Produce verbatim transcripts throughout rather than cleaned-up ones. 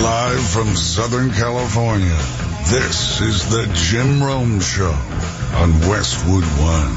Live from Southern California, this is the Jim Rome Show on Westwood One.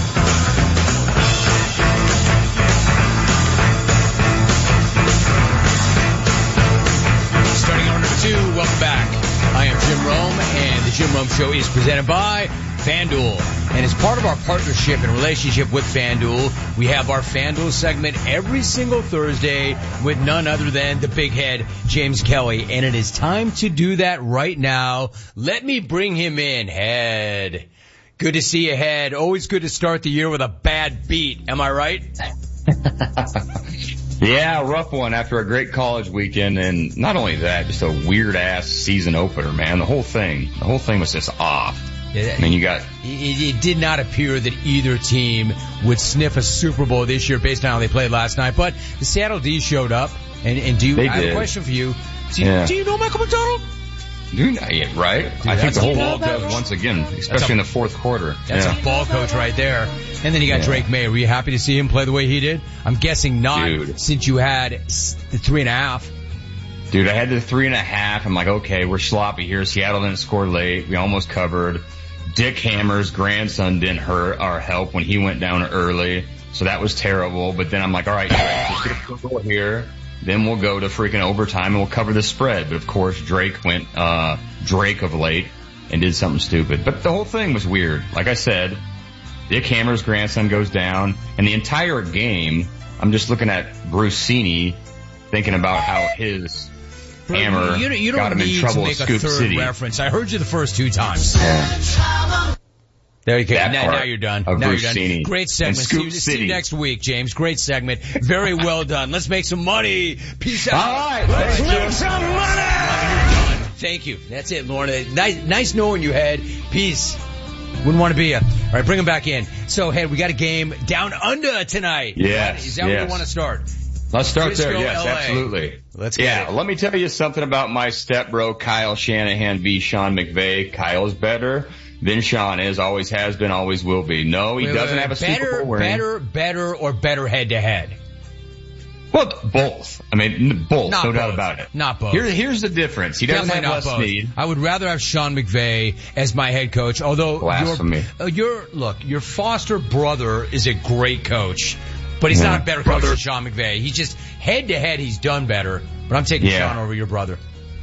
Starting hour number two, welcome back. I am Jim Rome, and the Jim Rome Show is presented by FanDuel. And as part of our partnership and relationship with FanDuel, we have our FanDuel segment every single Thursday with none other than the big head, James Kelly. And it is time to do that right now. Let me bring him in. Head. Good to see you, Head. Always good to start the year with a bad beat. Am I right? Yeah, rough one after a great college weekend, and not only that, just a weird-ass season opener, man. The whole thing, the whole thing was just off. I mean, you got... It, it did not appear that either team would sniff a Super Bowl this year based on how they played last night, but the Seattle D showed up, and, and do you, I have a question for you. Do you, yeah. do you know Michael McDonald? Dude, yeah, right? Dude, I think the whole world does once again, especially a, in the fourth quarter. That's yeah. a ball coach right there. And then you got yeah. Drake May. Were you happy to see him play the way he did? I'm guessing not, Dude. since you had the three and a half. Dude, I had the three and a half. I'm like, okay, we're sloppy here. Seattle didn't score late. We almost covered. Dick Hammer's grandson didn't hurt our help when he went down early. So that was terrible. But then I'm like, all right, just get a goal here. Then we'll go to freaking overtime and we'll cover the spread. But of course, Drake went, uh, Drake of late and did something stupid. But the whole thing was weird. Like I said, Dick Hammer's grandson goes down, and the entire game, I'm just looking at Brucini, thinking about how his Bro, hammer you, you got him in trouble with Scoop City. You don't need to make a third City. reference. I heard you the first two times. Yeah. There you go. Now, now you're done. Now you're done. Great segment. See you, see you next week, James. Great segment. Very well done. Let's make some money. Peace out. All right. Let's make you. some money. Thank you. That's it, Lauren. Nice, nice knowing you, Head. Peace. Wouldn't want to be you. All right, bring him back in. So, Head, we got a game down under tonight. Yes. Is that yes. where you want to start? Let's start Frisco, there. Yes, L A. absolutely. Let's get yeah, it. Let me tell you something about my stepbro, Kyle Shanahan v. Sean McVay. Kyle's better than Sean is, always has been, always will be. No, he wait, doesn't wait, have a better, Super Bowl ring. Better, better, or better head-to-head? Well, both. I mean, both, Not no both. doubt about it. Not both. Here, here's the difference. He doesn't Definitely have not less both. need. I would rather have Sean McVay as my head coach, although Blasphemy. your, uh, your, look, your foster brother is a great coach, but he's yeah, not a better brother. coach than Sean McVay. He's just head-to-head, he's done better, but I'm taking yeah. Sean over your brother.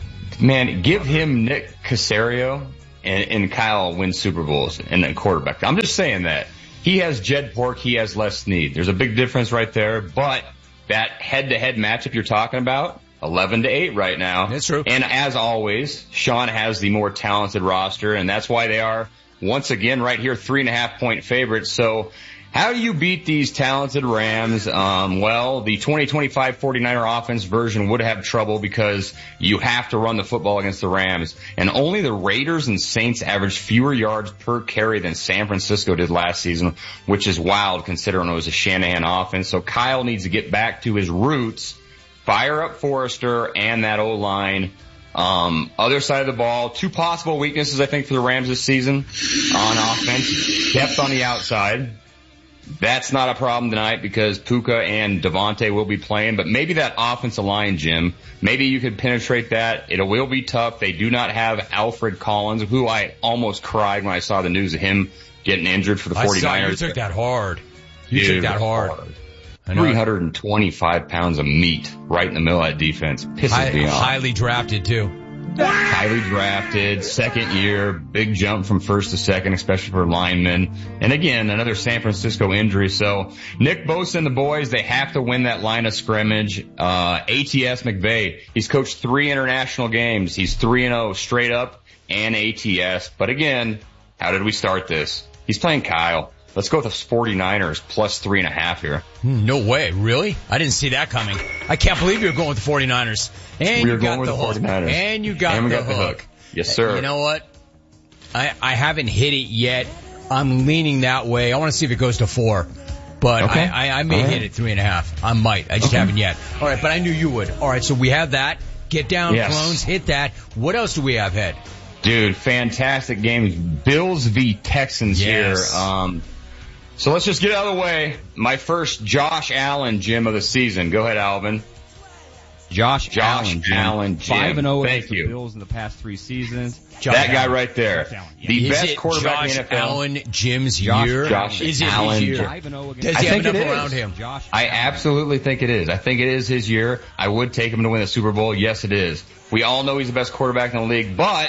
Man, give him Nick Caserio, and, and Kyle wins Super Bowls and then quarterback. I'm just saying that. He has Jed Pork, he has Les Snead. There's a big difference right there, but that head-to-head matchup you're talking about, eleven to eight right now. That's true. And as always, Sean has the more talented roster, and that's why they are, once again, right here, three and a half point favorites. So how do you beat these talented Rams? Um, well, the twenty twenty-five forty-niner offense version would have trouble because you have to run the football against the Rams. And only the Raiders and Saints averaged fewer yards per carry than San Francisco did last season, which is wild considering it was a Shanahan offense. So Kyle needs to get back to his roots, fire up Forrester and that O-line. Um, other side of the ball, two possible weaknesses, I think, for the Rams this season on offense. Depth on the outside. That's not a problem tonight because Puka and Devontae will be playing, but maybe that offensive line, Jim, maybe you could penetrate that. It will be tough. They do not have Alfred Collins, who I almost cried when I saw the news of him getting injured for the I forty-niners. Saw you took that hard. You Dude, took that hard. hard. three hundred twenty-five pounds of meat right in the middle of that defense. Pisses High, me off. Highly drafted, too. Highly drafted, second year, big jump from first to second, especially for linemen. And again, another San Francisco injury. So Nick Bosa and the boys, they have to win that line of scrimmage. Uh, A T S McVay, he's coached three international games. He's three and oh straight up and A T S. But again, how did we start this? He's playing Kyle. Let's go with the forty-niners plus three and a half here. No way. Really? I didn't see that coming. I can't believe you're going with the forty-niners. And we you were got going with the the hook. forty-niners. And you got, and we the, got hook. the hook. Yes, sir. You know what? I, I haven't hit it yet. I'm leaning that way. I want to see if it goes to four. But okay. I, I, I may All hit right. it three and a half. I might. I just okay. haven't yet. All right, but I knew you would. All right, so we have that. Get down, yes. clones. Hit that. What else do we have, Head? Dude, fantastic games. Bills v. Texans yes. here. Um, so let's just get out of the way. My first Josh Allen Jim of the season. Go ahead, Alvin. Josh, Josh Allen. Allen, five and oh Thank against you. the Bills in the past three seasons. Josh that guy Allen. right there. Josh Allen, yeah. The Is best it quarterback Josh in the N F L. Allen, Jim's Josh year? Josh is it Allen. his year? five and oh against Does I he have think enough it around is. him? Josh I Allen. absolutely think it is. I think it is his year. I would take him to win the Super Bowl. Yes, it is. We all know he's the best quarterback in the league, but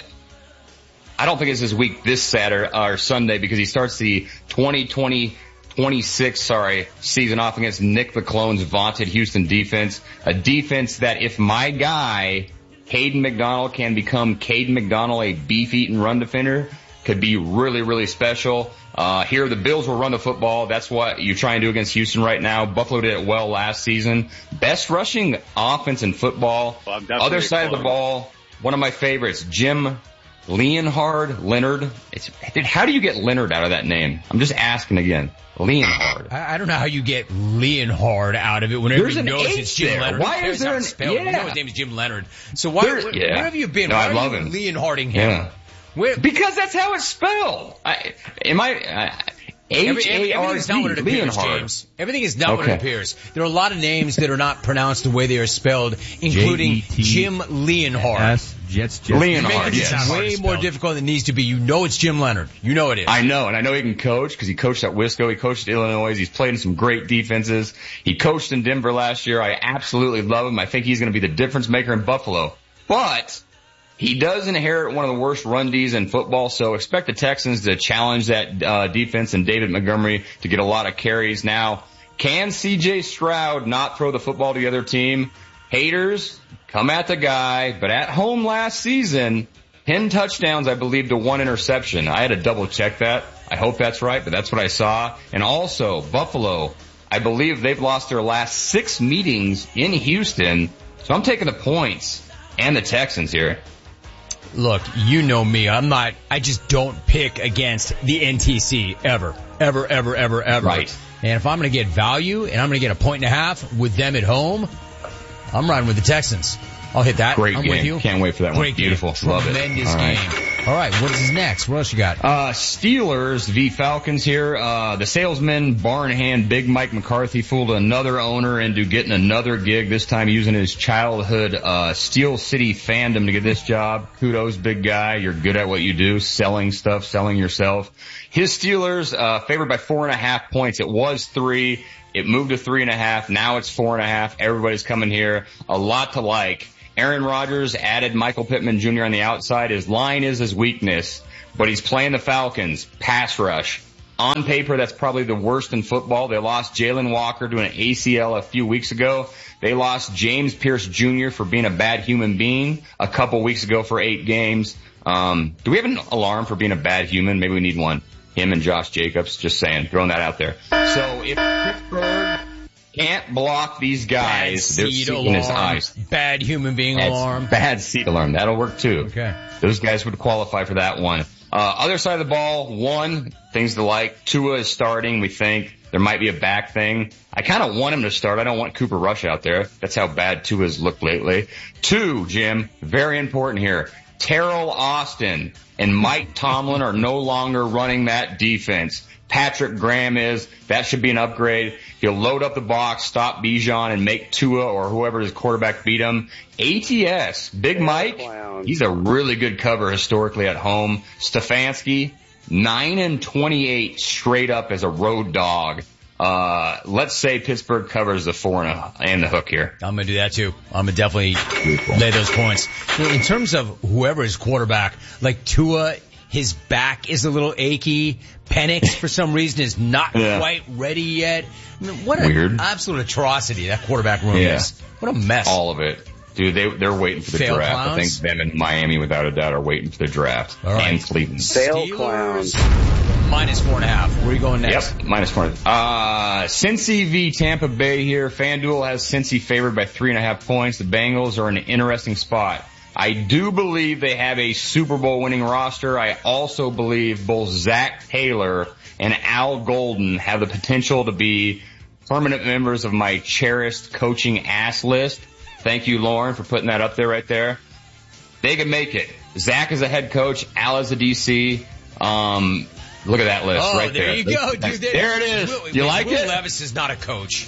I don't think it's his week this Saturday or Sunday because he starts the twenty twenty twenty-six, sorry, season off against Nick McClone's vaunted Houston defense. A defense that if my guy, Hayden McDonald, can become Caden McDonald, a beef-eating run defender, could be really, really special. Uh, here, the Bills will run the football. That's what you try and do against Houston right now. Buffalo did it well last season. Best rushing offense in football. Well, I'm definitely Other side of the ball, one of my favorites, Jim Leonhard, Leonard. It's, dude, how do you get Leonard out of that name? I'm just asking again. Leonhard. I, I don't know how you get Leonhard out of it when There's everybody an knows H it's Jim there. Leonard. Why Who cares is there how an- it's spelled? We yeah. know his name is Jim Leonard. So why, There- where, yeah. where have you been? No, why I are love you him. Leonharding him? Yeah. Where, Because that's how it's spelled. I, am I, uh, Every, H every, A R everything is not what it D, appears, Leonhard. James. Everything is not what it Okay. appears. There are a lot of names that are not pronounced the way they are spelled, including J E T Jim Leonhard. S. Jets, Jets. You're Leonhard, making this yes. way more difficult than it needs to be. You know it's Jim Leonard. You know it is. I know, and I know he can coach because he coached at Wisco. He coached at Illinois. He's played in some great defenses. He coached in Denver last year. I absolutely love him. I think he's going to be the difference maker in Buffalo. But he does inherit one of the worst run Ds in football, so expect the Texans to challenge that uh, defense and David Montgomery to get a lot of carries. Now, can C J Stroud not throw the football to the other team? Haters, come at the guy, but at home last season, ten touchdowns, I believe, to one interception. I had to double check that. I hope that's right, but that's what I saw. And also, Buffalo, I believe they've lost their last six meetings in Houston, so I'm taking the points and the Texans here. Look, you know me. I'm not, I just don't pick against the N T C ever. Ever, ever, ever, ever. Right. And if I'm going to get value and I'm going to get a point and a half with them at home, I'm riding with the Texans. I'll hit that. Great I'm game. with you. Can't wait for that Great one. Beautiful. Game. Love it. Tremendous All right. game. All right, what is next? What else you got? Uh, Steelers v Falcons here. Uh, the salesman, Barnhand, Big Mike McCarthy fooled another owner into getting another gig, this time using his childhood, uh, Steel City fandom to get this job. Kudos, big guy. You're good at what you do, selling stuff, selling yourself. His Steelers, uh, favored by four and a half points. It was three. It moved to three and a half. Now it's four and a half. Everybody's coming here. A lot to like. Aaron Rodgers added Michael Pittman Junior on the outside. His line is his weakness, but he's playing the Falcons. Pass rush. On paper, that's probably the worst in football. They lost Jalen Walker to an A C L a few weeks ago. They lost James Pierce Junior for being a bad human being a couple weeks ago for eight games. Um, do we have an alarm for being a bad human? Maybe we need one. Him and Josh Jacobs. Just saying. Throwing that out there. So if Pittsburgh can't block these guys, Bad they're seed seeing his alarm. eyes. Bad human being That's alarm. bad seat alarm. That'll work too. Okay. Those guys would qualify for that one. Uh, other side of the ball, one, things to like. Tua is starting. We think there might be a back thing. I kind of want him to start. I don't want Cooper Rush out there. That's how bad Tua's looked lately. Two, Jim, very important here. Terrell Austin and Mike Tomlin are no longer running that defense. Patrick Graham is. That should be an upgrade. He'll load up the box, stop Bijan, and make Tua or whoever his quarterback beat him. A T S, Big Mike, he's a really good cover historically at home. Stefanski, nine and twenty-eight straight up as a road dog. Uh, let's say Pittsburgh covers the four and, a, and the hook here. I'm going to do that too. I'm going to definitely lay those points. In terms of whoever is quarterback, like Tua, his back is a little achy. Penix, for some reason, is not Yeah. quite ready yet. I mean, what an Weird. absolute atrocity that quarterback room Yeah. is. What a mess. All of it. Dude, they, they're waiting for the Fail draft. clowns? I think them and Miami, without a doubt, are waiting for the draft. All right. And Cleveland. Fail Steelers, clowns. minus four and a half. Where are you going next? Yep, minus four. Uh, Cincy v Tampa Bay here. FanDuel has Cincy favored by three and a half points. The Bengals are in an interesting spot. I do believe they have a Super Bowl winning roster. I also believe both Zach Taylor and Al Golden have the potential to be permanent members of my cherished coaching ass list. Thank you, Lauren, for putting that up there right there. They can make it. Zach is a head coach. Al is a D C. Um, look at that list Oh, right there there. you go, dude. There it is. Will, you wait, like Will it? Levis is not a coach.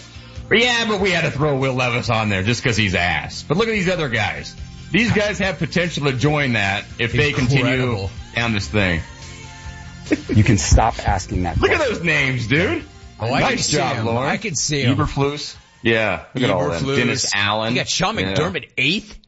Yeah, but we had to throw Will Levis on there just because he's ass. But look at these other guys. These guys have potential to join that if they continue down this thing. You can stop asking that Look question. at those names, dude. Oh, I nice can job, see him. Lauren. I can see him. Eberflus. Yeah, look at all of them. Eberflus. Dennis Allen. You got Sean McDermott yeah. eighth.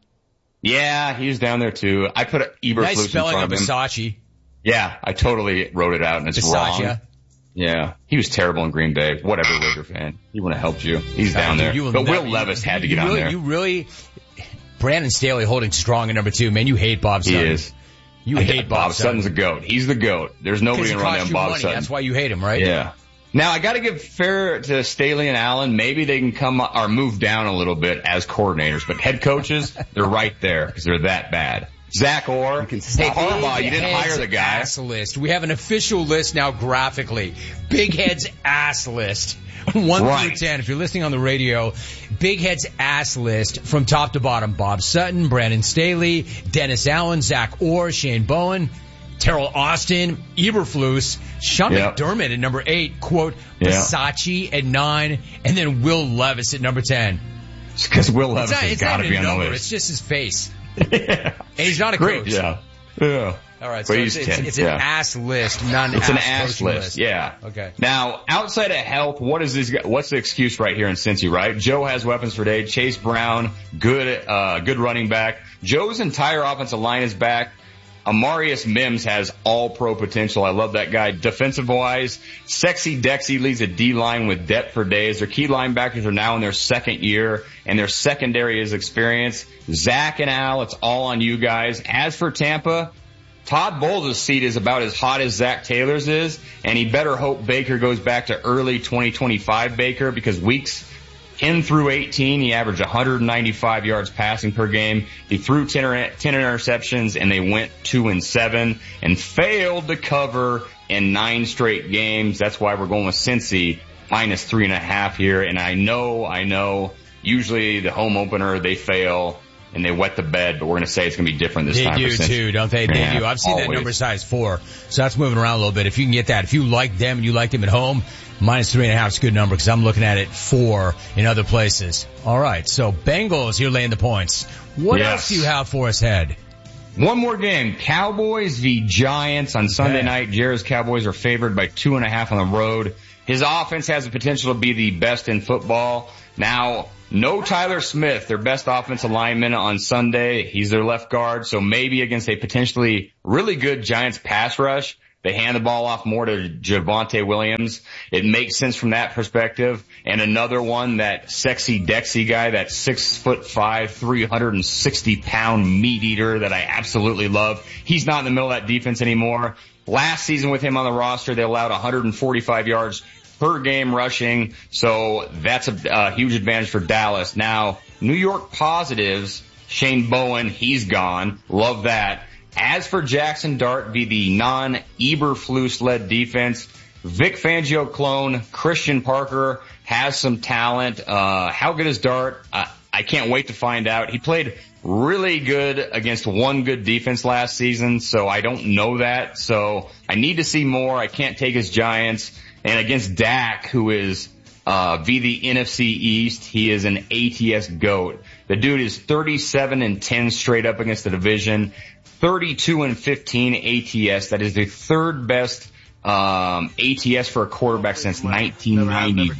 Yeah, he's down there too. I put Eberflus Nice spelling in of front of him. Versace. Yeah, I totally wrote it out and it's Versace. wrong. Yeah, he was terrible in Green Bay. Whatever, Raiders fan. He wouldn't have helped you. He's down there. You will But never, Will Levis you, had to you get really, on there. You really, Brandon Staley holding strong at number two. Man, you hate Bob He Sutton. is. You I hate Bob, Bob Sutton's a goat. He's the goat. There's nobody Because can he run cost down you Bob money. Sutton. That's why you hate him, right? Yeah. Now I got to give fair to Staley and Allen. Maybe they can come or move down a little bit as coordinators, but head coaches, they're right there because they're that bad. Zach Orr, can hey stop Harbaugh, you didn't Big hire Head's the guy. Ass list. We have an official list now graphically. Big Head's ass list. One Right. through ten. If you're listening on the radio, Big Head's ass list from top to bottom. Bob Sutton, Brandon Staley, Dennis Allen, Zach Orr, Shane Bowen, Terrell Austin, Eberflus, Sean Yep. McDermott at number eight, quote, Yeah. Versace at nine, and then Will Levis at number ten. Because Will It's Levis not, has it's got not to even be a on number. the It's list. just his face. Yeah. And he's not a Great, coach. yeah. Yeah. All right, so But it's, he's it's, ten, it's yeah. an ass list, not an It's ass an ass coaching list. Yeah. Okay. Now, outside of health, what is this? What's the excuse right here in Cincy? Right? Joe has weapons for days. Chase Brown, good, uh, good running back. Joe's entire offensive line is back. Amarius Mims has all pro potential. I love that guy. Defensive wise, Sexy Dexy leads a D line with depth for days. Their key linebackers are now in their second year and their secondary is experience. Zach and Al, it's all on you guys. As for Tampa, Todd Bowles' seat is about as hot as Zach Taylor's is, and he better hope Baker goes back to early twenty twenty-five Baker because weeks ten through eighteen, he averaged one hundred ninety-five yards passing per game. He threw ten, ten interceptions, and they went two and seven and failed to cover in nine straight games. That's why we're going with Cincy minus three and a half here. And I know, I know, usually the home opener, they fail and they wet the bed, but we're going to say it's going to be different this They time. do for Cincy. too, don't they? They Yeah, do. I've seen that always. number size four, so that's moving around a little bit. If you can get that, if you like them and you like them at home, minus three and a half is a good number because I'm looking at it four in other places. All right, so Bengals, you're laying the points. What Yes. else do you have for us, Head? One more game. Cowboys v. Giants on Sunday Okay. night. Jared's Cowboys are favored by two and a half on the road. His offense has the potential to be the best in football. Now, no Tyler Smith, their best offensive lineman on Sunday. He's their left guard, so maybe against a potentially really good Giants pass rush, they hand the ball off more to Javonte Williams. It makes sense from that perspective. And another one, that Sexy Dexy guy, that six foot five, three hundred sixty pound meat eater that I absolutely love. He's not in the middle of that defense anymore. Last season with him on the roster, they allowed one hundred forty-five yards per game rushing. So that's a uh, huge advantage for Dallas. Now, New York positives, Shane Bowen, he's gone. Love that. As for Jackson Dart v. the non-Eberflus-led defense, Vic Fangio clone Christian Parker has some talent. Uh, how good is Dart? Uh, I can't wait to find out. He played really good against one good defense last season, so I don't know that. So I need to see more. I can't take his Giants. And against Dak, who is uh v the N F C East, he is an A T S GOAT. The dude is thirty-seven and ten straight up against the division, thirty-two and fifteen A T S. That is the third best um A T S for a quarterback since nineteen ninety.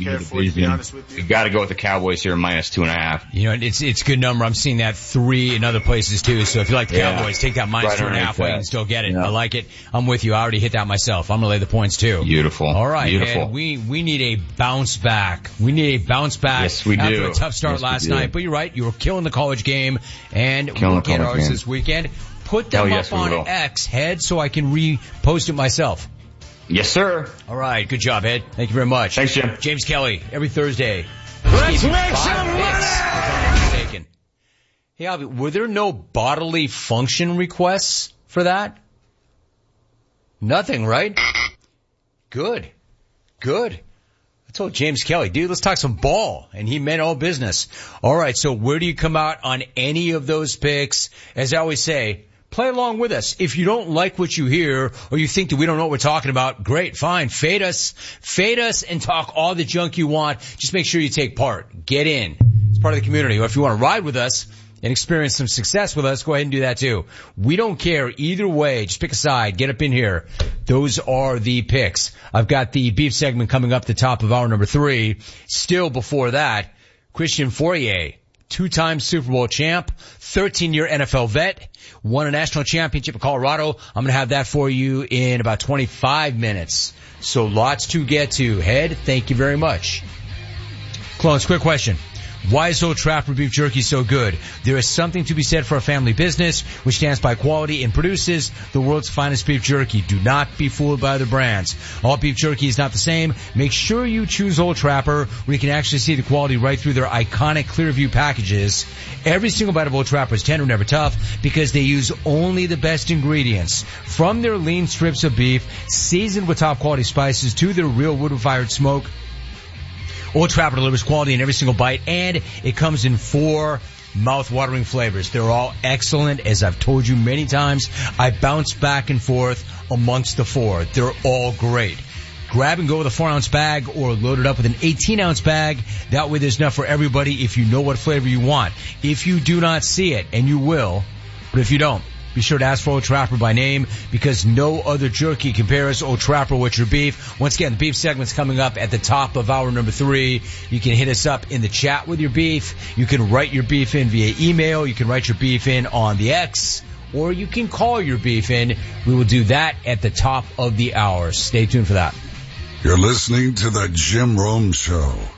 You got to go with the Cowboys here, minus two and a half. You know, it's it's a good number. I'm seeing that three in other places too. So if you like the Yeah. Cowboys, take that minus Right two and a underneath half while you that. can still get it. Yeah. I like it. I'm with you. I already hit that myself. I'm gonna lay the points too. Beautiful. All right, Beautiful. and we we need a bounce back. We need a bounce back. Yes, we after do. a tough start Yes, we last do. night. But you're right. You were killing the college game, and Killing we'll the get college ours game. this weekend. Put them Hell yes, up we on will. X, Head, so I can repost it myself. Yes, sir. All right, good job, Ed. Thank you very much. Thanks, Jim. James Kelly, every Thursday. Let's Give you make five some picks, money! if I'm not mistaken. Hey, Albie, were there no bodily function requests for that? Nothing, right? Good. Good. I told James Kelly, dude, let's talk some ball. And he meant all business. All right, so where do you come out on any of those picks? As I always say, Play along with us. If you don't like what you hear or you think that we don't know what we're talking about, great, fine. Fade us. Fade us and talk all the junk you want. Just make sure you take part. Get in. It's part of the community. Or if you want to ride with us and experience some success with us, go ahead and do that too. We don't care either way. Just pick a side. Get up in here. Those are the picks. I've got the beef segment coming up the top of hour number three. Still before that, Christian Fourier, two-time Super Bowl champ, thirteen-year N F L vet, won a national championship in Colorado. I'm going to have that for you in about twenty-five minutes. So lots to get to. Head, thank you very much. Clones, quick question. Why is Old Trapper Beef Jerky so good? There is something to be said for a family business which stands by quality and produces the world's finest beef jerky. Do not be fooled by other brands. All beef jerky is not the same. Make sure you choose Old Trapper, where you can actually see the quality right through their iconic Clearview packages. Every single bite of Old Trapper is tender, never tough, because they use only the best ingredients. From their lean strips of beef, seasoned with top quality spices, to their real wood-fired smoke, Old Trapper delivers quality in every single bite, and it comes in four mouth-watering flavors. They're all excellent. As I've told you many times, I bounce back and forth amongst the four. They're all great. Grab and go with a four-ounce bag or load it up with an eighteen-ounce bag. That way there's enough for everybody if you know what flavor you want. If you do not see it, and you will, but if you don't, be sure to ask for Old Trapper by name, because no other jerky compares Old Trapper with your beef. Once again, the beef segment's coming up at the top of hour number three. You can hit us up in the chat with your beef. You can write your beef in via email. You can write your beef in on the X, or you can call your beef in. We will do that at the top of the hour. Stay tuned for that. You're listening to the Jim Rome Show